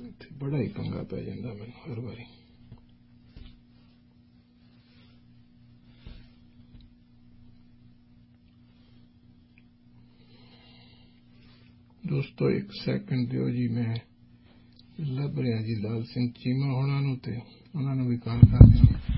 बड़ा ही पंगा पै जांदा मैनूं हर वारी। दोस्तों एक सैकंड दिओ जी, मैं ਲੱਭ ਰਿਹਾ जी लाल सिंह चीमा होना नूं ते उन्हां नूं भी कॉल कर दिया।